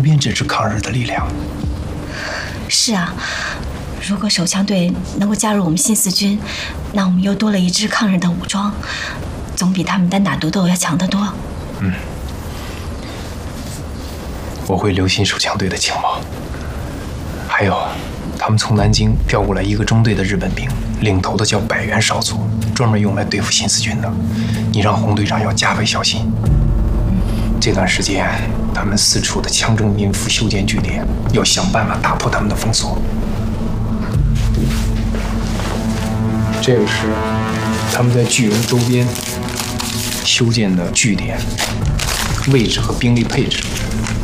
边这支抗日的力量。 是啊，如果手枪队能够加入我们新四军，那我们又多了一支抗日的武装，总比他们单打独斗要强得多。 我会留心手枪队的情报。还有，他们从南京调过来一个中队的日本兵，领头的叫百元少佐，专门用来对付新四军的。你让洪队长要加倍小心。这段时间，他们四处的强征民夫，修建据点，要想办法打破他们的封锁。这个是他们在巨龙周边修建的据点位置和兵力配置。